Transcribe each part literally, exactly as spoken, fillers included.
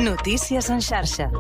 Notícies en xarxa.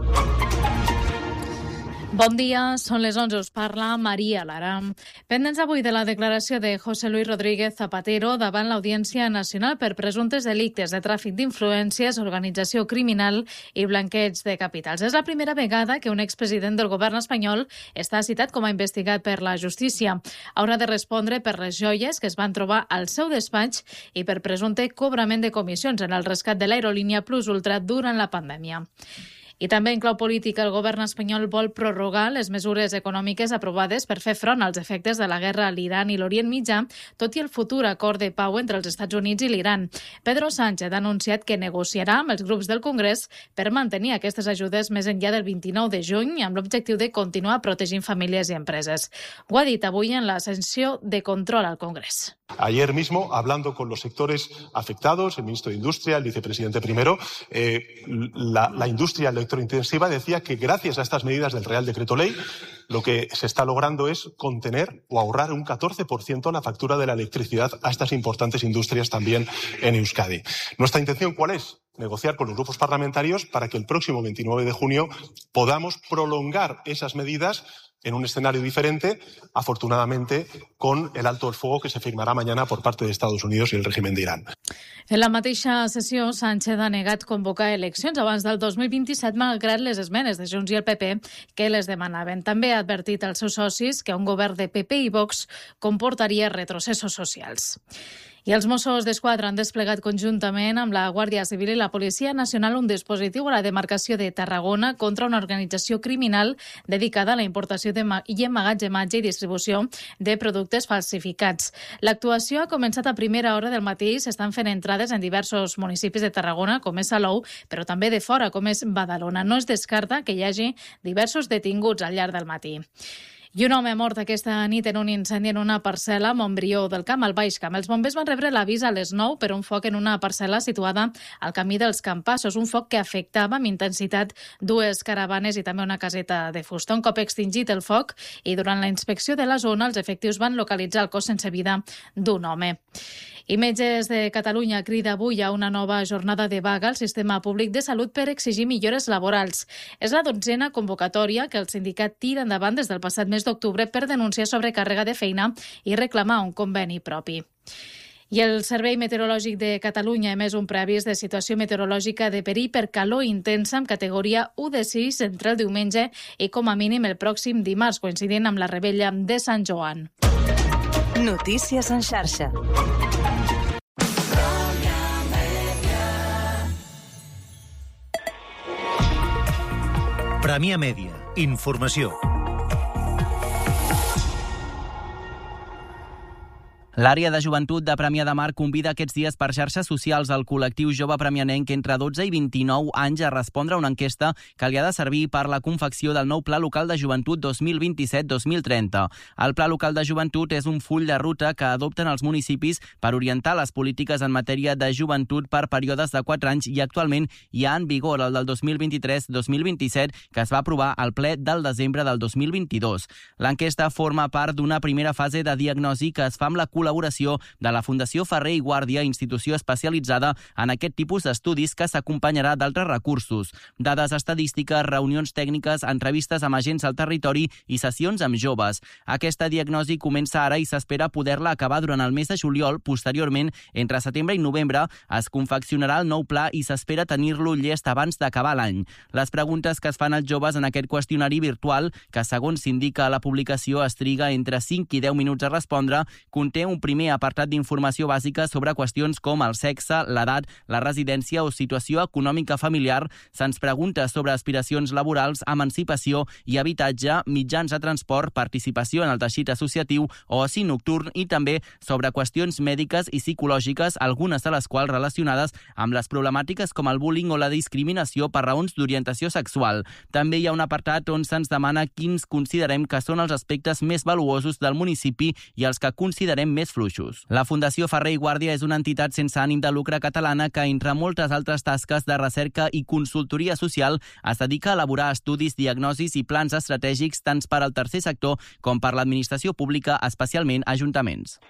Bon dia, són les onze, us parla Maria Lara. Pendents avui de la declaració de José Luis Rodríguez Zapatero davant l'Audiència Nacional per presumptes delictes de tràfic d'influències, organització criminal i blanqueig de capitals. És la primera vegada que un expresident del govern espanyol està citat com a investigat per la justícia. Haurà de respondre per les joies que es van trobar al seu despatx i per presumpte cobrament de comissions en el rescat de l'aerolínia Plus Ultra durant la pandèmia. I també en clau política, el govern espanyol vol prorrogar les mesures econòmiques aprovades per fer front als efectes de la guerra a l'Iran i l'Orient Mitjà, tot i el futur acord de pau entre els Estats Units i l'Iran. Pedro Sánchez ha anunciat que negociarà amb els grups del Congrés per mantenir aquestes ajudes més enllà del vint-i-nou de juny, amb l'objectiu de continuar protegint famílies i empreses. Ho ha dit avui en la sessió de control al Congrés. Ayer mismo, hablando con los sectores afectados, el ministro de Industria, el vicepresidente primero, eh, la, la industria electrointensiva decía que gracias a estas medidas del Real Decreto Ley, lo que se está logrando es contener o ahorrar un catorce por ciento la factura de la electricidad a estas importantes industrias también en Euskadi. ¿Nuestra intención cuál es? Negociar con los grupos parlamentarios para que el próximo veintinueve de junio podamos prolongar esas medidas en un escenario diferente, afortunadamente, con el alto el fuego que se firmarà mañana por parte de Estados Unidos y el régimen d'Iran. En la mateixa sessió, Sánchez ha negat convocar eleccions abans del dos mil vint-i-set, malgrat les esmenes de Junts i el P P que les demanaven. També ha advertit als seus socis que un govern de P P i Vox comportaria retrocessos socials. I els Mossos d'Esquadra han desplegat conjuntament amb la Guàrdia Civil i la Policia Nacional un dispositiu a la demarcació de Tarragona contra una organització criminal dedicada a la importació de i emmagatzematge i distribució de productes falsificats. L'actuació ha començat a primera hora del matí i s'estan fent entrades en diversos municipis de Tarragona, com és Salou, però també de fora, com és Badalona. No es descarta que hi hagi diversos detinguts al llarg del matí. I un home ha mort aquesta nit en un incendi en una parcel·la a Montbrió del Camp, al Baix Camp. Els bombers van rebre l'avís a les nou per un foc en una parcel·la situada al camí dels Campassos, un foc que afectava amb intensitat dues caravanes i també una caseta de fusta. Un cop extingit el foc i durant la inspecció de la zona, els efectius van localitzar el cos sense vida d'un home. I Metges de Catalunya crida avui a una nova jornada de vaga al sistema públic de salut per exigir millores laborals. És la dotzena convocatòria que el sindicat tira endavant des del passat mes d'octubre per denunciar sobrecàrrega de feina i reclamar un conveni propi. I el Servei Meteorològic de Catalunya ha emès un preavís de situació meteorològica de perill per calor intensa amb categoria u de sis entre el diumenge i com a mínim el pròxim dimarts, coincidint amb la Revetlla de Sant Joan. Notícies en xarxa. Premià Mèdia. Informació. L'àrea de joventut de Premià de Mar convida aquests dies per xarxes socials al col·lectiu jove premianenc entre dotze i vint-i-nou anys a respondre a una enquesta que li ha de servir per la confecció del nou Pla Local de Joventut dos mil vint-i-set dos mil trenta. El Pla Local de Joventut és un full de ruta que adopten els municipis per orientar les polítiques en matèria de joventut per períodes de quatre anys i actualment hi ha en vigor el del dos mil vint-i-tres dos mil vint-i-set que es va aprovar al ple del desembre del dos mil vint-i-dos. L'enquesta forma part d'una primera fase de diagnosi que es fa amb la col·laboració de la Fundació Ferrer i Guàrdia, institució especialitzada en aquest tipus d'estudis que s'acompanyarà d'altres recursos. Dades estadístiques, reunions tècniques, entrevistes amb agents al territori i sessions amb joves. Aquesta diagnosi comença ara i s'espera poder-la acabar durant el mes de juliol. Posteriorment, entre setembre i novembre, es confeccionarà el nou pla i s'espera tenir-lo llest abans d'acabar l'any. Les preguntes que es fan als joves en aquest qüestionari virtual, que segons s'indica a la publicació es triga entre cinc i deu minuts a respondre, conté un primer apartat d'informació bàsica sobre qüestions com el sexe, l'edat, la residència o situació econòmica familiar. Se'ns pregunta sobre aspiracions laborals, emancipació i habitatge, mitjans de transport, participació en el teixit associatiu o oci nocturn i també sobre qüestions mèdiques i psicològiques, algunes de les quals relacionades amb les problemàtiques com el bullying o la discriminació per raons d'orientació sexual. També hi ha un apartat on se'ns demana quins considerem que són els aspectes més valuosos del municipi i els que considerem més fluixos. La Fundació Ferrer i Guàrdia és una entitat sense ànim de lucre catalana que, entre moltes altres tasques de recerca i consultoria social, es dedica a elaborar estudis, diagnosis i plans estratègics tant per al tercer sector com per l'administració pública, especialment ajuntaments.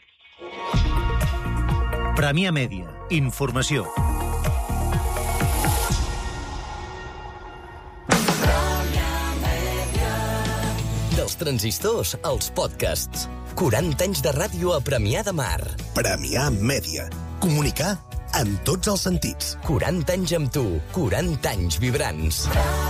Premià Mèdia. Informació. transistors als podcasts. quaranta anys de ràdio a Premià de Mar. Premià Mèdia. Comunicar en tots els sentits. quaranta anys amb tu, quaranta anys vibrants.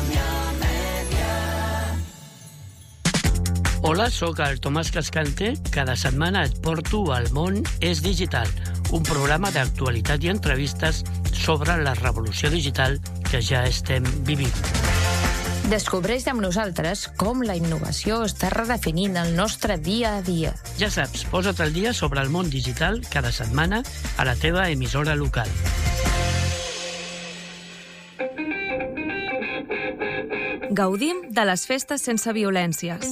Hola, sóc el Tomàs Cascante. Cada setmana et porto al Món és Digital, un programa d'actualitat i entrevistes sobre la revolució digital que ja estem vivint. Descobreix amb nosaltres com la innovació està redefinint el nostre dia a dia. Ja saps, posa't al dia sobre el món digital cada setmana a la teva emissora local. Gaudim de les festes sense violències.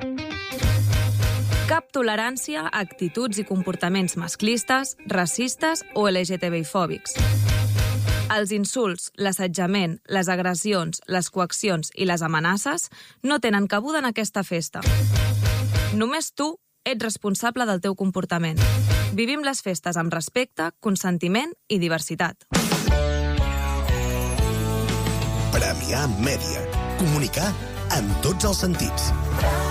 Cap tolerància a actituds i comportaments masclistes, racistes o L G T B I fòbics. Els insults, l'assetjament, les agressions, les coaccions i les amenaces no tenen cabuda en aquesta festa. Només tu ets responsable del teu comportament. Vivim les festes amb respecte, consentiment i diversitat. Premià Mèdia. Comunicar en tots els sentits.